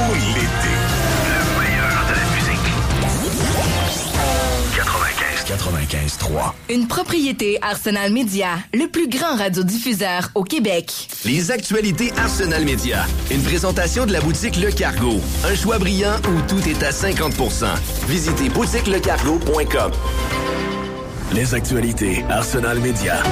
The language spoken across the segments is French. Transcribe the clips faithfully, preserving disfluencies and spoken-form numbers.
l'été. Le meilleur de la musique. quatre-vingt-quinze quatre-vingt-quinze trois. Une propriété Arsenal Media, le plus grand radiodiffuseur au Québec. Les actualités Arsenal Media. Une présentation de la boutique Le Cargo. Un choix brillant où tout est à cinquante pour cent. Visitez boutique le cargo point com. Les actualités Arsenal Media.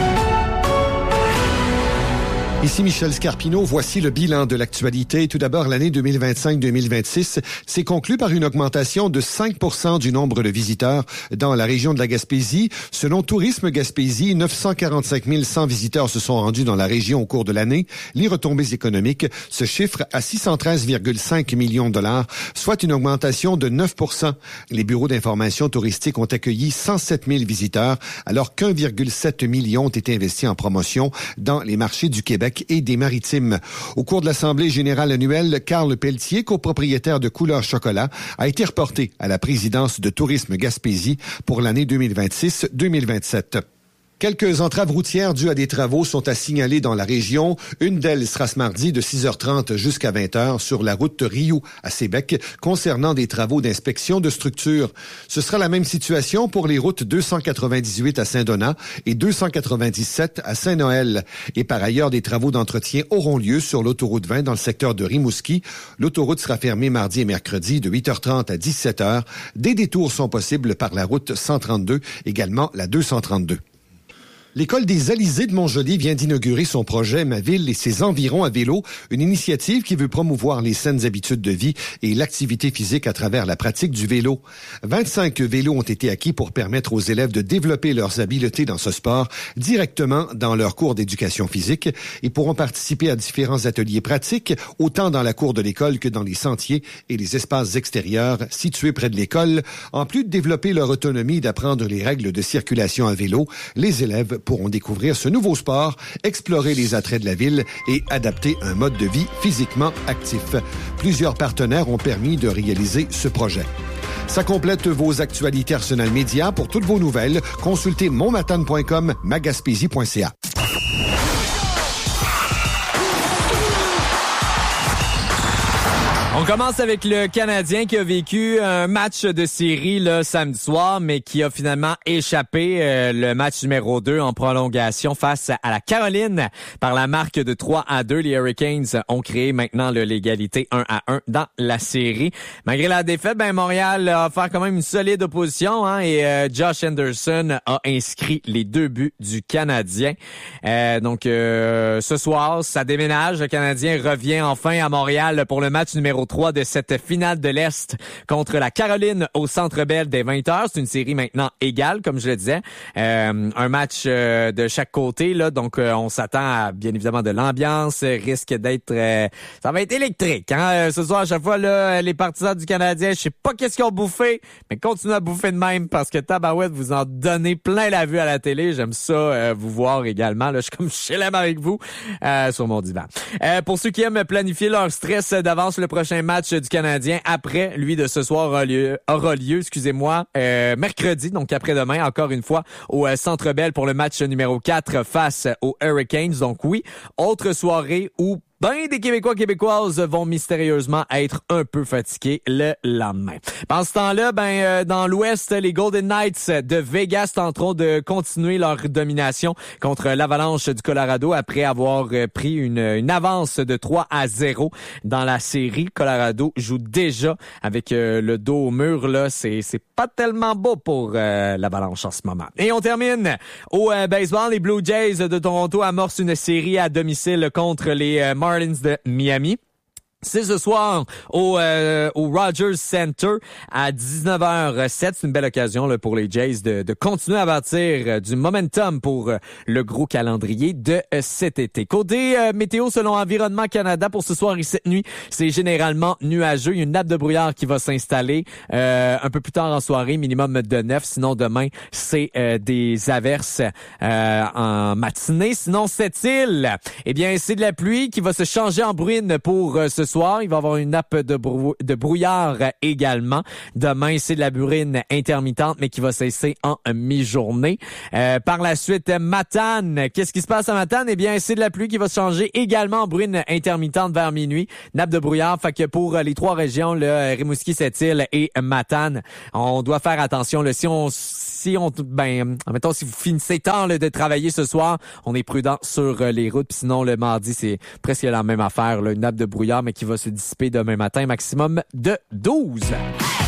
Ici Michel Scarpino, voici le bilan de l'actualité. Tout d'abord, l'année deux mille vingt-cinq deux mille vingt-six s'est conclue par une augmentation de cinq pour cent du nombre de visiteurs dans la région de la Gaspésie. Selon Tourisme Gaspésie, neuf cent quarante-cinq mille cent visiteurs se sont rendus dans la région au cours de l'année. Les retombées économiques se chiffrent à six cent treize virgule cinq millions de dollars, soit une augmentation de neuf pour cent. Les bureaux d'information touristique ont accueilli cent sept mille visiteurs, alors qu'un virgule sept million ont été investis en promotion dans les marchés du Québec et des Maritimes. Au cours de l'Assemblée générale annuelle, Carl Pelletier, copropriétaire de Couleur Chocolat, a été reporté à la présidence de Tourisme Gaspésie pour l'année deux mille vingt-six deux mille vingt-sept. Quelques entraves routières dues à des travaux sont à signaler dans la région. Une d'elles sera ce mardi de six heures trente jusqu'à vingt heures sur la route Rioux à Sébec concernant des travaux d'inspection de structure. Ce sera la même situation pour les routes deux cent quatre-vingt-dix-huit à Saint-Donat et deux cent quatre-vingt-dix-sept à Saint-Noël. Et par ailleurs, des travaux d'entretien auront lieu sur l'autoroute vingt dans le secteur de Rimouski. L'autoroute sera fermée mardi et mercredi de huit heures trente à dix-sept heures. Des détours sont possibles par la route cent trente-deux, également la deux cent trente-deux. L'école des Alizés de Montjoly vient d'inaugurer son projet Ma ville et ses environs à vélo, une initiative qui veut promouvoir les saines habitudes de vie et l'activité physique à travers la pratique du vélo. vingt-cinq vélos ont été acquis pour permettre aux élèves de développer leurs habiletés dans ce sport directement dans leur cours d'éducation physique et pourront participer à différents ateliers pratiques, autant dans la cour de l'école que dans les sentiers et les espaces extérieurs situés près de l'école. En plus de développer leur autonomie et d'apprendre les règles de circulation à vélo, les élèves pourront découvrir ce nouveau sport, explorer les attraits de la ville et adapter un mode de vie physiquement actif. Plusieurs partenaires ont permis de réaliser ce projet. Ça complète vos actualités Arsenal Média. Pour toutes vos nouvelles, consultez montmatane point com, magaspésie point c a. On commence avec le Canadien qui a vécu un match de série là, samedi soir, mais qui a finalement échappé euh, le match numéro deux en prolongation face à la Caroline par la marque de trois à deux. Les Hurricanes ont créé maintenant là, l'égalité un à un dans la série. Malgré la défaite, ben Montréal a offert quand même une solide opposition hein, et euh, Josh Anderson a inscrit les deux buts du Canadien. Euh, donc euh, ce soir, ça déménage. Le Canadien revient enfin à Montréal pour le match numéro trois de cette finale de l'Est contre la Caroline au Centre Bell dès vingt heures. C'est une série maintenant égale, comme je le disais. Euh, un match euh, de chaque côté, là, donc euh, on s'attend à, bien évidemment, de l'ambiance. Risque d'être... Euh, ça va être électrique. Hein? Ce soir, à chaque fois, là, les partisans du Canadien, je sais pas qu'est-ce qu'ils ont bouffé, mais continuez à bouffer de même parce que tabarouette, vous en donnez plein la vue à la télé. J'aime ça euh, vous voir également. Là, je suis comme chelem avec vous euh, sur mon divan. Euh, pour ceux qui aiment planifier leur stress d'avance, le prochain match du Canadien après lui de ce soir aura lieu, aura lieu excusez-moi, euh, mercredi, donc après-demain, encore une fois, au euh, Centre Bell pour le match numéro quatre face aux Hurricanes. Donc oui, autre soirée où ben, des Québécois québécoises vont mystérieusement être un peu fatigués le lendemain. Pendant ce temps-là, ben euh, dans l'Ouest, les Golden Knights de Vegas tenteront de continuer leur domination contre l'Avalanche du Colorado après avoir euh, pris une, une avance de trois à zéro dans la série. Colorado joue déjà avec euh, le dos au mur. Là, c'est c'est pas tellement beau pour euh, l'Avalanche en ce moment. Et on termine au euh, baseball. Les Blue Jays de Toronto amorcent une série à domicile contre les euh, Marlins de Miami. C'est ce soir au, euh, au Rogers Center à dix-neuf heures sept. C'est une belle occasion là, pour les Jays de, de continuer à bâtir euh, du momentum pour euh, le gros calendrier de euh, cet été. Côté euh, météo, selon Environnement Canada, pour ce soir et cette nuit, c'est généralement nuageux. Il y a une nappe de brouillard qui va s'installer euh, un peu plus tard en soirée, minimum de neuf. Sinon, demain, c'est euh, des averses euh, en matinée. Sinon, cette île, eh bien, c'est de la pluie qui va se changer en bruine pour euh, ce soir. Il va y avoir une nappe de, brou- de brouillard également. Demain, c'est de la bruine intermittente, mais qui va cesser en mi-journée. Euh, par la suite, Matane. Qu'est-ce qui se passe à Matane? Eh bien, c'est de la pluie qui va se changer également en bruine intermittente vers minuit. Nappe de brouillard. Fait que pour les trois régions, le Rimouski, Sept-Îles et Matane, on doit faire attention. Là, si on, si on, ben, mettons, si vous finissez tard là, de travailler ce soir, on est prudent sur les routes. Puis sinon, le mardi, c'est presque la même affaire. Là, une nappe de brouillard, mais qui va se dissiper demain matin, maximum de douze.